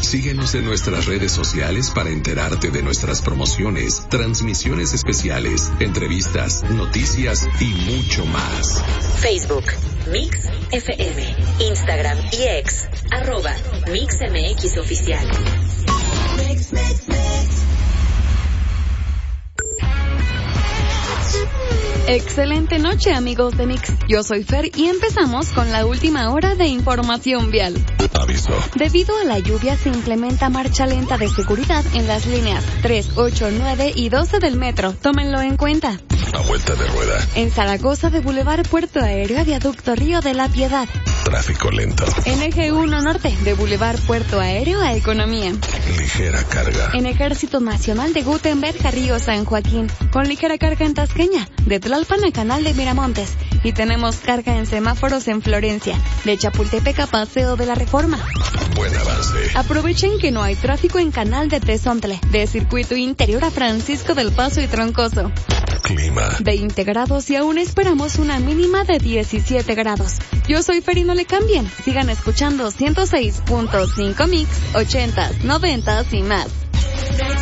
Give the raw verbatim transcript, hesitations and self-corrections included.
Síguenos en nuestras redes sociales para enterarte de nuestras promociones, transmisiones especiales, entrevistas, noticias y mucho más. Facebook, Mix F M, Instagram y X, arroba Mix M X Oficial. Mix, mix, mix. Excelente noche, amigos de Mix. Yo soy Fer y empezamos con la última hora de información vial. Aviso. Debido a la lluvia se implementa marcha lenta de seguridad en las líneas tres, ocho, nueve y doce del metro. Tómenlo en cuenta. A vuelta de rueda. En Zaragoza de Boulevard Puerto Aéreo a Viaducto Río de la Piedad. Tráfico lento. En Eje uno Norte de Boulevard Puerto Aéreo a Economía. Ligera carga. En Ejército Nacional de Gutenberg a Río San Joaquín. Con ligera carga en Tasqueña. De Tlalpan a Canal de Miramontes. Y tenemos carga en semáforos en Florencia. De Chapultepec a Paseo de la Reforma. Buen avance. Aprovechen que no hay tráfico en Canal de Tezontle. De Circuito Interior a Francisco del Paso y Troncoso. Clima. veinte grados y aún esperamos una mínima de diecisiete grados. Yo soy Fer y no le cambien. Sigan escuchando ciento seis punto cinco Mix, ochentas, noventas y más.